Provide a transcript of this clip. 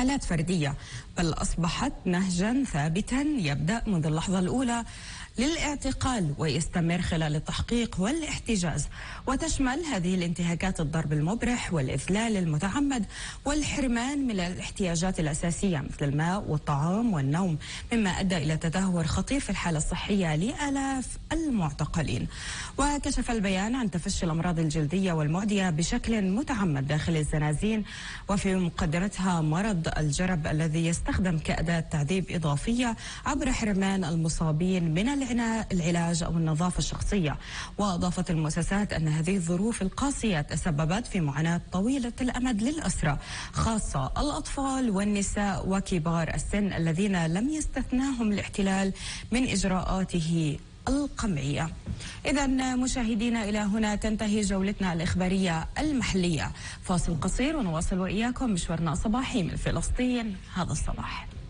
حالات فردية، بل أصبحت نهجا ثابتا يبدأ منذ اللحظة الأولى للاعتقال ويستمر خلال التحقيق والاحتجاز، وتشمل هذه الانتهاكات الضرب المبرح والإذلال المتعمد والحرمان من الاحتياجات الأساسية مثل الماء والطعام والنوم، مما أدى إلى تدهور خطير في الحالة الصحية لآلاف المعتقلين. وكشف البيان عن تفشي الأمراض الجلدية والمعدية بشكل متعمد داخل الزنازين، وفي مقدمتها مرض الجرب الذي يستخدم كأداة تعذيب إضافية عبر حرمان المصابين من العلاج أو النظافة الشخصية. وأضافت المؤسسات أن هذه الظروف القاسية تسببت في معاناة طويلة الأمد للأسرى، خاصة الأطفال والنساء وكبار السن الذين لم يستثناهم الاحتلال من إجراءاته القمعية. إذا مشاهدينا، إلى هنا تنتهي جولتنا الإخبارية المحلية. فاصل قصير ونواصل وإياكم مشوارنا الصباحي من فلسطين هذا الصباح.